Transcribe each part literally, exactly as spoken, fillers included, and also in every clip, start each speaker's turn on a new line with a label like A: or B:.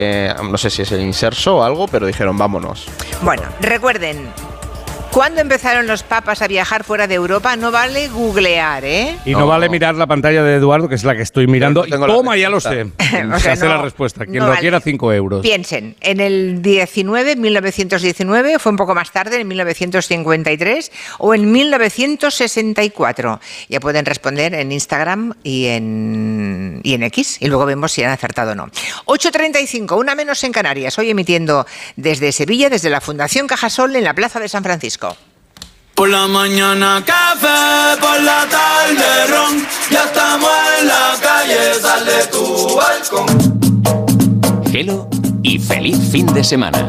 A: eh, no sé si es el Inserso o algo, pero dijeron vámonos.
B: Bueno, recuerden, ¿cuándo empezaron los papas a viajar fuera de Europa? No vale googlear, ¿eh?
C: Y no, no vale mirar la pantalla de Eduardo, que es la que estoy mirando. Y toma, ya lo sé.
B: O
C: Se
B: sea,
C: hace
B: no,
C: la respuesta. Quien
B: no
C: lo
B: vale.
C: quiera, cinco euros.
B: Piensen, en el diecinueve, mil novecientos diecinueve, fue un poco más tarde, en mil novecientos cincuenta y tres, o en mil novecientos sesenta y cuatro. Ya pueden responder en Instagram y en, y en X, y luego vemos si han acertado o no. ocho treinta y cinco, una menos en Canarias, hoy emitiendo desde Sevilla, desde la Fundación Cajasol, en la Plaza de San Francisco.
D: Por la mañana café, por la tarde ron, ya estamos en la calle, sal de tu balcón.
E: Hello y feliz fin de semana.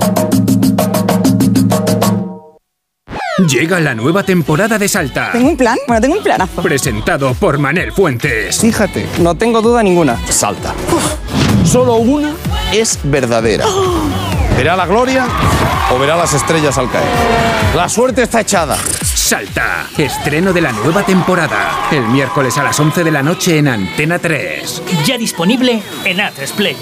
F: Llega la nueva temporada de Salta.
G: ¿Tengo un plan? Bueno, tengo un planazo.
F: Presentado por Manel Fuentes.
G: Fíjate, no tengo duda ninguna.
H: Salta. Uf, solo una es verdadera. Oh. ¿Verá la gloria o verá las estrellas al caer? La suerte está echada.
F: Salta. Estreno de la nueva temporada. El miércoles a las once de la noche en Antena tres.
I: Ya disponible en A tres Player.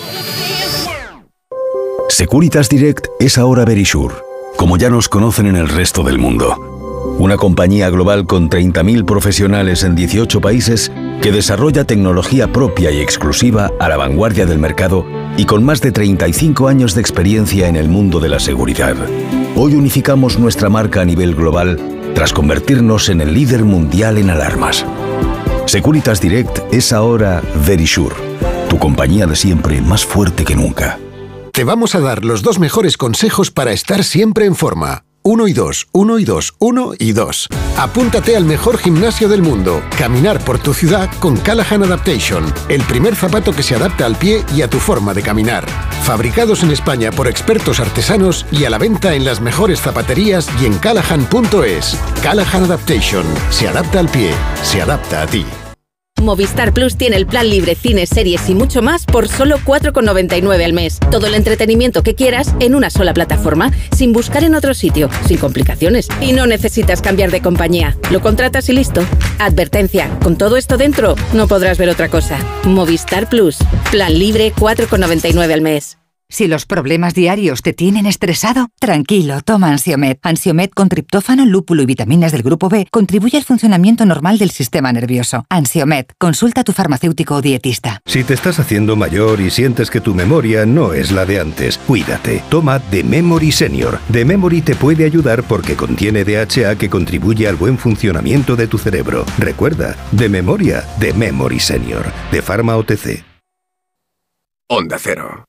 J: Securitas Direct es ahora Verisure, como ya nos conocen en el resto del mundo. Una compañía global con treinta mil profesionales en dieciocho países que desarrolla tecnología propia y exclusiva a la vanguardia del mercado y con más de treinta y cinco años de experiencia en el mundo de la seguridad. Hoy unificamos nuestra marca a nivel global tras convertirnos en el líder mundial en alarmas. Securitas Direct es ahora Verisure, tu compañía de siempre más fuerte que nunca.
K: Te vamos a dar los dos mejores consejos para estar siempre en forma. Uno y dos, uno y dos, uno y dos. Apúntate al mejor gimnasio del mundo. Caminar por tu ciudad con Callahan Adaptation. El primer zapato que se adapta al pie y a tu forma de caminar. Fabricados en España por expertos artesanos y a la venta en las mejores zapaterías y en callahan punto es. Callahan Adaptation. Se adapta al pie. Se adapta a ti.
L: Movistar Plus tiene el plan libre, cines, series y mucho más por solo cuatro con noventa y nueve al mes. Todo el entretenimiento que quieras en una sola plataforma, sin buscar en otro sitio, sin complicaciones. Y no necesitas cambiar de compañía. Lo contratas y listo. Advertencia, con todo esto dentro, no podrás ver otra cosa. Movistar Plus. Plan libre, cuatro con noventa y nueve al mes.
M: Si los problemas diarios te tienen estresado, tranquilo, toma Ansiomed. Ansiomed con triptófano, lúpulo y vitaminas del grupo B contribuye al funcionamiento normal del sistema nervioso. Ansiomed, consulta a tu farmacéutico o dietista.
N: Si te estás haciendo mayor y sientes que tu memoria no es la de antes, cuídate. Toma The Memory Senior. The Memory te puede ayudar porque contiene D H A que contribuye al buen funcionamiento de tu cerebro. Recuerda, de memoria, The Memory Senior. De Pharma O T C.
O: Onda Cero.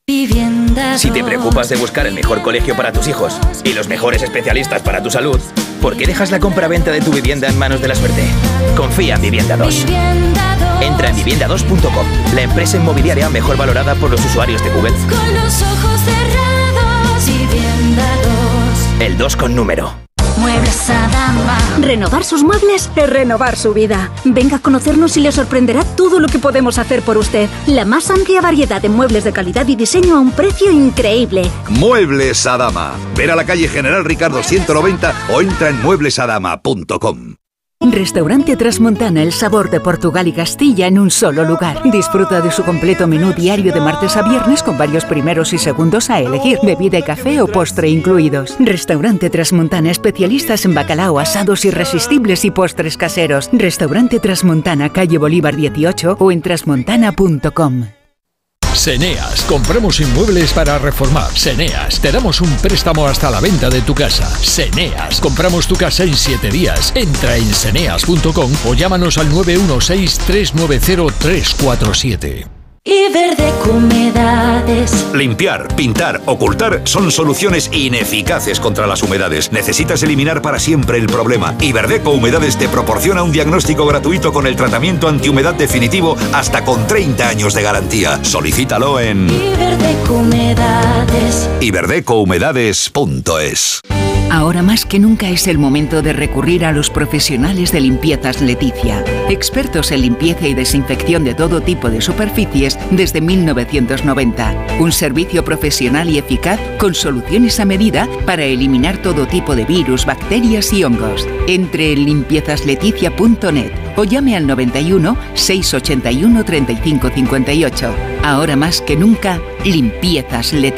O: Si te preocupas de buscar el mejor colegio para tus hijos y los mejores especialistas para tu salud, ¿por qué dejas la compra-venta de tu vivienda en manos de la suerte? Confía en Vivienda dos. Entra en vivienda dos punto com, la empresa inmobiliaria mejor valorada por los usuarios de Google.
P: Con los ojos cerrados, Vivienda dos.
O: El dos con número.
P: Muebles Adama.
Q: Renovar sus muebles es renovar su vida. Venga a conocernos y le sorprenderá todo lo que podemos hacer por usted. La más amplia variedad de muebles de calidad y diseño a un precio increíble.
R: Muebles Adama. Ver a la calle General Ricardo ciento noventa o entra en muebles adama punto com.
S: Restaurante Trasmontana, el sabor de Portugal y Castilla en un solo lugar. Disfruta de su completo menú diario de martes a viernes con varios primeros y segundos a elegir, bebida y café o postre incluidos. Restaurante Trasmontana, especialistas en bacalao, asados irresistibles y postres caseros. Restaurante Trasmontana, calle Bolívar dieciocho o en trasmontana punto com.
T: Seneas, compramos inmuebles para reformar. Seneas, te damos un préstamo hasta la venta de tu casa. Seneas, compramos tu casa en siete días. Entra en seneas punto com o llámanos al nueve uno seis, tres nueve cero, tres cuatro siete.
P: Iberdeco Humedades.
R: Limpiar, pintar, ocultar son soluciones ineficaces contra las humedades. Necesitas eliminar para siempre el problema. Iberdeco Humedades te proporciona un diagnóstico gratuito con el tratamiento antihumedad definitivo hasta con treinta años de garantía. Solicítalo en
P: Iberdeco Humedades.
R: iberdeco humedades punto es.
S: Ahora más que nunca es el momento de recurrir a los profesionales de Limpiezas Leticia. Expertos en limpieza y desinfección de todo tipo de superficies desde mil novecientos noventa. Un servicio profesional y eficaz con soluciones a medida para eliminar todo tipo de virus, bacterias y hongos. Entre en limpiezas leticia punto net o llame al noventa y uno, seiscientos ochenta y uno, treinta y cinco cincuenta y ocho. Ahora más que nunca, Limpiezas Leticia.